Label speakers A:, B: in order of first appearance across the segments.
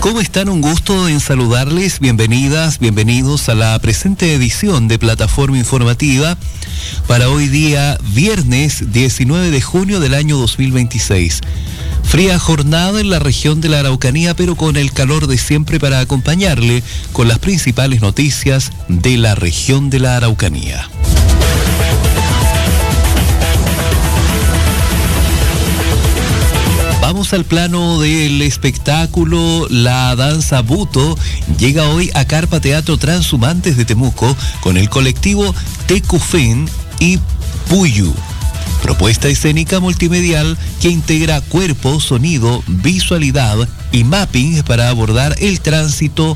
A: ¿Cómo están? Un gusto en saludarles. Bienvenidas, bienvenidos a la presente edición de Plataforma Informativa para hoy día, viernes 19 de junio del año 2026. Fría jornada en la región de la Araucanía, pero con el calor de siempre para acompañarle con las principales noticias de la región de la Araucanía. Vamos al plano del espectáculo. La danza Buto llega hoy a Carpa Teatro Transhumantes de Temuco con el colectivo Tecufen y Puyu. Propuesta escénica multimedial que integra cuerpo, sonido, visualidad y mapping para abordar el tránsito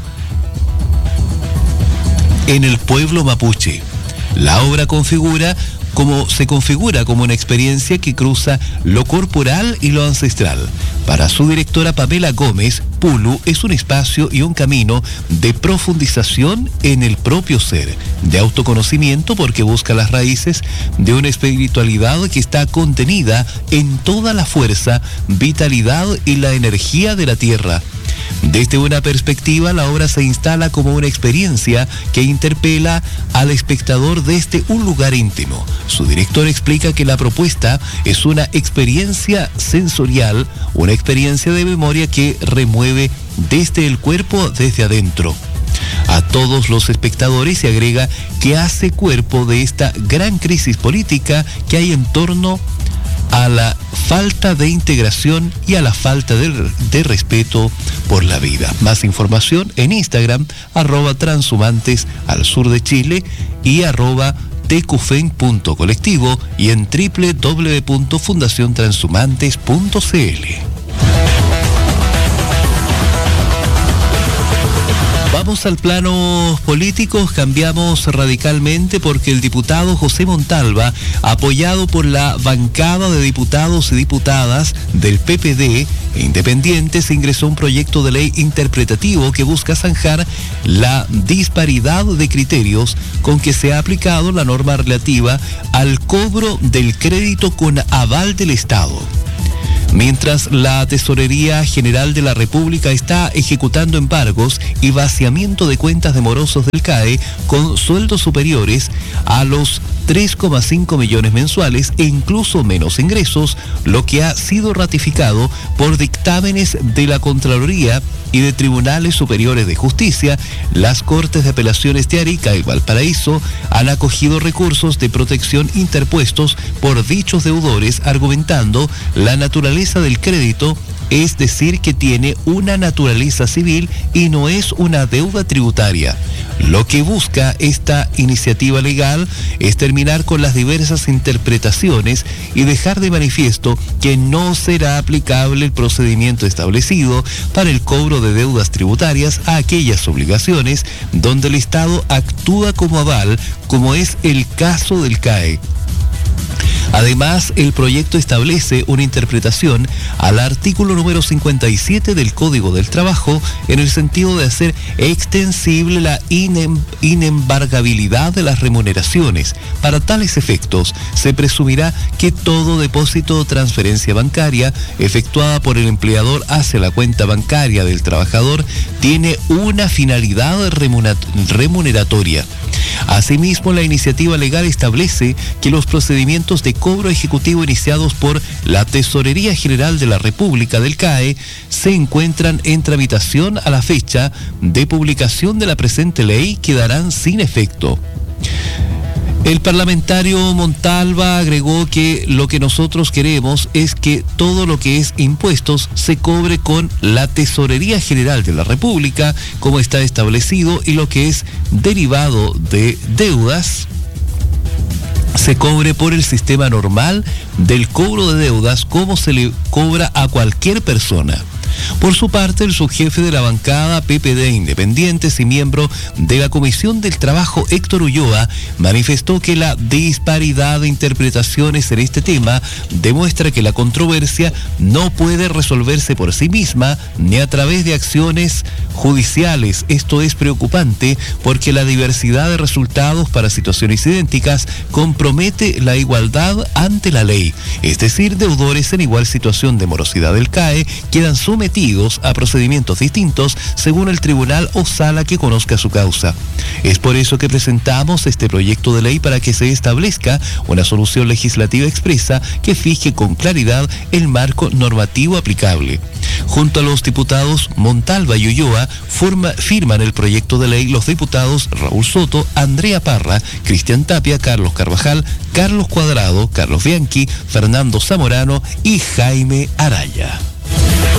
A: en el pueblo mapuche. La obra se configura como una experiencia que cruza lo corporal y lo ancestral. Para su directora Pamela Gómez, Pulu es un espacio y un camino de profundización en el propio ser, de autoconocimiento porque busca las raíces de una espiritualidad que está contenida en toda la fuerza, vitalidad y la energía de la tierra. Desde una perspectiva, la obra se instala como una experiencia que interpela al espectador desde un lugar íntimo. Su director explica que la propuesta es una experiencia sensorial, una experiencia de memoria que remueve desde el cuerpo, desde adentro, a todos los espectadores, y agrega que hace cuerpo de esta gran crisis política que hay en torno a la falta de integración y a la falta de respeto por la vida. Más información en Instagram, @transhumantes al sur de Chile y @tecufen.colectivo y en www.fundaciontranshumantes.cl. Vamos al plano político, cambiamos radicalmente porque el diputado José Montalva, apoyado por la bancada de diputados y diputadas del PPD e independientes, ingresó un proyecto de ley interpretativo que busca zanjar la disparidad de criterios con que se ha aplicado la norma relativa al cobro del crédito con aval del Estado. Mientras la Tesorería General de la República está ejecutando embargos y vaciamiento de cuentas de morosos del CAE con sueldos superiores a los 3,5 millones mensuales e incluso menos ingresos, lo que ha sido ratificado por dictámenes de la Contraloría y de Tribunales Superiores de Justicia, las Cortes de Apelaciones de Arica y Valparaíso han acogido recursos de protección interpuestos por dichos deudores, argumentando la naturaleza del crédito, es decir, que tiene una naturaleza civil y no es una deuda tributaria. Lo que busca esta iniciativa legal es terminar con las diversas interpretaciones y dejar de manifiesto que no será aplicable el procedimiento establecido para el cobro de deudas tributarias a aquellas obligaciones donde el Estado actúa como aval, como es el caso del CAE. Además, el proyecto establece una interpretación al artículo número 57 del Código del Trabajo en el sentido de hacer extensible la inembargabilidad de las remuneraciones. Para tales efectos, se presumirá que todo depósito o transferencia bancaria efectuada por el empleador hacia la cuenta bancaria del trabajador tiene una finalidad remuneratoria. Asimismo, la iniciativa legal establece que los procedimientos de cobro ejecutivo iniciados por la Tesorería General de la República del CAE se encuentran en tramitación a la fecha de publicación de la presente ley, quedarán sin efecto. El parlamentario Montalva agregó que lo que nosotros queremos es que todo lo que es impuestos se cobre con la Tesorería General de la República, como está establecido, y lo que es derivado de deudas se cobre por el sistema normal del cobro de deudas, como se le cobra a cualquier persona. Por su parte, el subjefe de la bancada PPD Independientes y miembro de la Comisión del Trabajo, Héctor Ulloa, manifestó que la disparidad de interpretaciones en este tema demuestra que la controversia no puede resolverse por sí misma ni a través de acciones judiciales. Esto es preocupante porque la diversidad de resultados para situaciones idénticas compromete la igualdad ante la ley. Es decir, deudores en igual situación de morosidad del CAE quedan sometidos sometidos a procedimientos distintos según el tribunal o sala que conozca su causa. Es por eso que presentamos este proyecto de ley para que se establezca una solución legislativa expresa que fije con claridad el marco normativo aplicable. Junto a los diputados Montalva y Ulloa firman el proyecto de ley los diputados Raúl Soto, Andrea Parra, Cristian Tapia, Carlos Carvajal, Carlos Cuadrado, Carlos Bianchi, Fernando Zamorano y Jaime Araya.